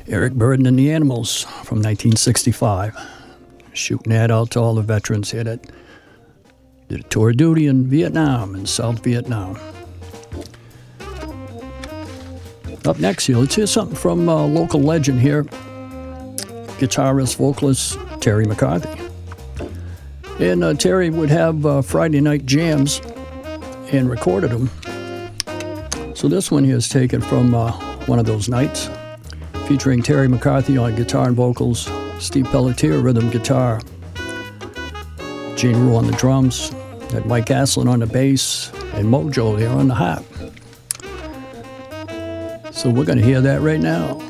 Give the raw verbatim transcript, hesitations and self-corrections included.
Eric Burdon and the Animals from nineteen sixty-five. Shooting that out to all the veterans here that did a tour of duty in Vietnam, in South Vietnam. Up next here, let's hear something from a local legend here, guitarist, vocalist Terry McCarthy. And uh, Terry would have uh, Friday night jams and recorded them. So this one here is taken from uh, one of those nights, featuring Terry McCarthy on guitar and vocals, Steve Pelletier rhythm guitar, Gene Rue on the drums, had Mike Aslin on the bass, and Mojo there on the harp. So we're going to hear that right now.